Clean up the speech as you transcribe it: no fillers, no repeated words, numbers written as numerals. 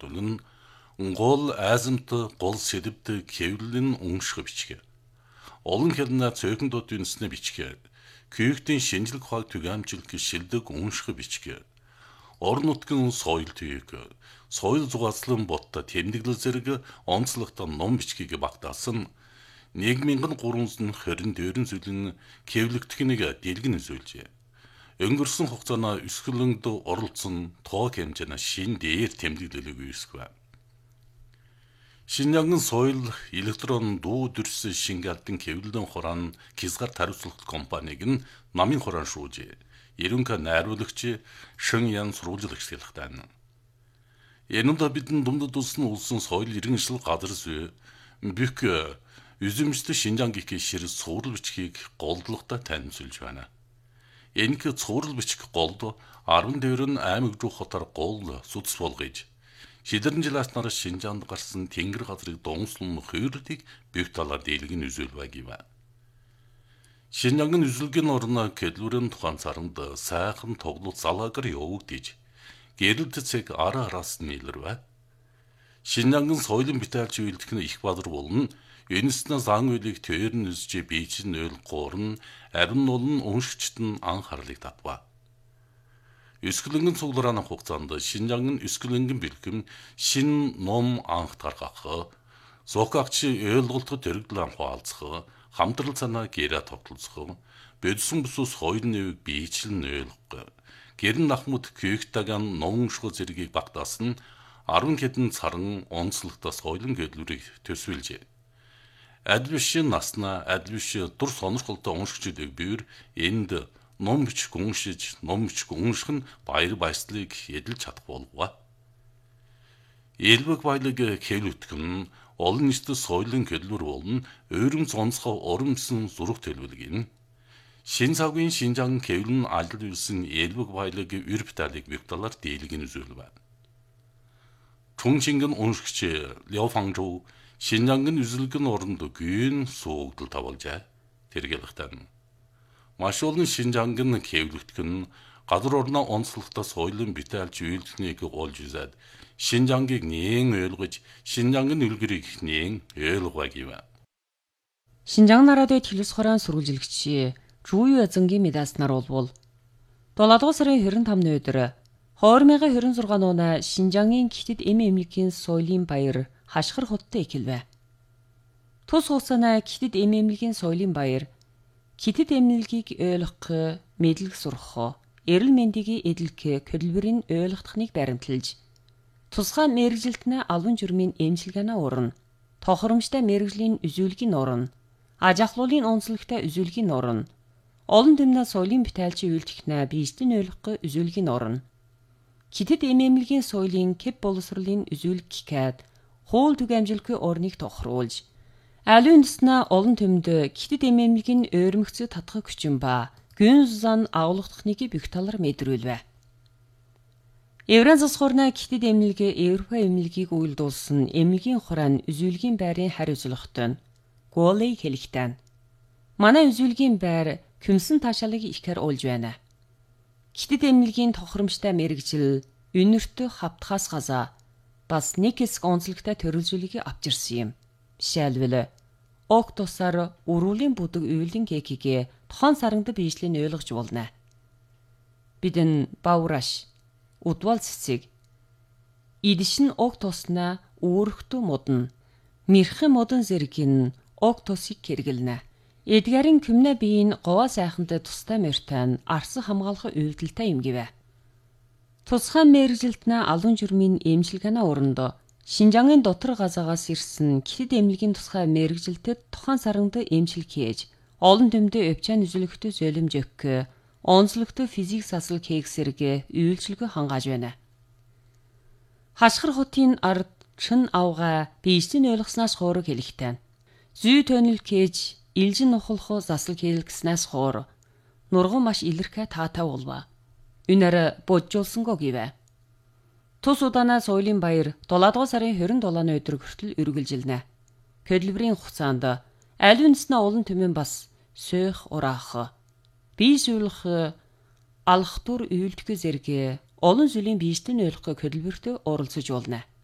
тогтолон гол айзамт гол сэдвт хэвлэн унших бичгээ. Олон хэлнэ цөөхөндүүд үнснэ бичгээ. Күйгтийн шинжлэх ухааг түгээмжлэх шилдэг унших бичгээ. Орон нутгийн соёл тийг соёл зугаалсан ботта тэмдэглэл зэрэг онцлогтой ном бичгийг багтаасан 1324 зүйлэн хэвлэгдэхнийг дэлгэн үзүүлжээ. Өнгөрсөн хугацаанд өсгөлөнд оролцсон тоог хэмжээний шин дээр тэмдэглэлийг үүсгэв. Шинжаангын соёл электрон дуу дүрс шингаалтын хэвлэлэн хураан Хязгаарт хариуцлага компаниг нь намын хураан шүүжээ. Ерөнхий найруулагч Шин Ян сурвалжил ашигладаг. Энэ удаа бидний дундад улсын соёл иргэншил газар зүй бүх үзэмжтэй Шинжаан гэх шир цуврал бичгийг голдлоготой танилцуулж байна. Энэ цуврал бичих голд 14 аймаг руу хотор гол сүдс болгож шидэрэн жил аснаар Шинжаанд гарсан тэнгэр газрыг донслон хүйрдийг бүх талаар дийлгэн үзүүлвэг юм. Шинжаангийн үзүүлгийн орно кэдлүүрэн тухайн царанд сайхан тоглолт залгаагаар явагдаж гэрэлт цэг араас нийлэрвэ. Шинжаангийн соёлын битээлч үйлдэх нь их бадар болно. Энэснэ зан үйлийг төрн үзжээ бийжин ойл гоорн арин нолн уншигчд нь анхаарлыг татва. Өсгөлөнгөн цугларааны хугацаанд Шинжаангийн өсгөлөнгөн бэлгэм шин ном анх гаргах, зохиогч ойлголтод төрөгдөл анхаалцах, хамтрал санаа гэрэ тогтолцох, бодсон бүсус хоёр нэвийг бийчлэн ойлгох, гэрн нахмад күйгтаган ном унших зэргийг багтаасан 10 хэдэн царан онцлогтой соёлын гэдлүүрийг төсвөлжээ. Адвишин насна адвиш дур сонирхолтой уншигчдыг бивэр энд ном бичих уншиж нь баяр баясгалыг эдэлж чадах болов. Элбэг баялаг хэлвэтгэн олон нийтэд соёлын гэдлүүр болно өөрөм цонцгой урамсан зураг төлөвлөгөө. Шин цагийн Шинжаан хэвлэн алд үлсэн элбэг баялаг ür биталыг бүх талаар дийлгэн үзүүлвэ. Чунчингэн уншигч Ляо Фангжоу Шинжаангийн үзүүлгэн оронд гүйн суугдал тавалжээ. Тэргэлхтэн маш олон Шинжаангийн хэвлэгдэх нь газар орноо онцлогтой соёлын битээлч үйлдэлнийг олж үзээд Шинжаангийг нээн ойлгож Шинжаангийн үлгэрийг нээн ойлгох юм. Шинжаан нарадын телевиз хураан сурвалжилагч Жую Язангийн медаснаар болвол 7 дугаар сарын 25-ны өдөр 2026 оны Шинжаангийн Китэд эмлэгийн соёлын баяр Хашгир хоттой эхэлвэ. Тус хугацааны Китэд эмлэгийн соёлын баяр Китэд эмнэлгийг ойлгох, мэдлэг сурах, эрүүл мэндийг эдлэх хөдөлмөрийн ойлгохныг баримталж, тусгай мэргэжилтнээ албан журмын эмчилгээний уран, тохиромжтой мэргэжлийн үзүүлгийн уран, аж ахлуулын онцлогтой үзүүлгийн уран, олон түмний соёлын битээлчийн үйлдэлтнээ биечлэн ойлгох үзүүлгийн уран, Китэд эмнэлгийн соёлын кэп боловсролын үзүүлэг гэхэд хууль түгээмжлэхгүй орныг тохируулж, аливаа үндэснээ олон түмэнд Китэд эмнэлгийн ойрмогцоо татах хүчин ба гүн зан агуулгахныг бүх талаар мэдрүүлвэ. Еврейн засгуурна Китэд эмнэлгээ Европа эмнэлгийг үйлдүүлсэн эмнэлгийн хураан үзүүлгийн байрын хариуцлагатай Голей хэлэхтэн. Манай үзүүлгийн байр күмсэн таашаалыг ихээр олж байна. Китэд эмнэлгийн тохиромжтой мэргэжил өнөртөө хавтгаас газаа бас нэг хэсэг онцлогтой төрөлжүүлгийг авчирсан юм. Жишээлбэл ог тусаар өрүүлийн бүдэг үйлдэн кекигээ тохон сарангад биечлэн ойлгож болно. Бидэн баураш удвал цэцэг идшин ог туснаа үүрхтүү модон мэрхэн модон зэргийн ог тусыг хэрэгэлнэ. Эдгээрийн күмнэ биеийн говаа сайхантай тустай мөртэн арсан хамгаалах үйлдэлтэй юм гэвэ. Тусгай мэргэжилтнээ албан журмын эмчилгээний уранд Шинжаангийн дотор газаагаас ирсэн Китэд эмнэлгийн тусгай мэргэжилтэд тухайн сарангад эмчилэг хийж, олон түмдээ овчаан үзүүлэхтэй зөөлөмж өгөх, онцлогтой физик засал хийх зэрэг үйлчилгээ хангааж байна. Хашгир хотын ард чин авгаа биечлэн ойлгоснаас хуураг хэлэхтэй. Зүй төнөл хийж, илжин нухалх засал хийлгэснээс хуур нурган маш илэрхэ таатай болва. Үнээр боджуулсангүй гэвэ. Тус удаанаа соёлын баяр 7 дугаар сарын 27-ны өдөр хүртэл үргэлжилнэ. Хөдөлмөрийн хугацаанд аль үндэснээ олон түмэн бас сөөх ураах, бие суулгах, алхтур үйлдэх зэрэг олон зүйлийн биечлэн ойлгох хөдөлмөртөө оролцож болно.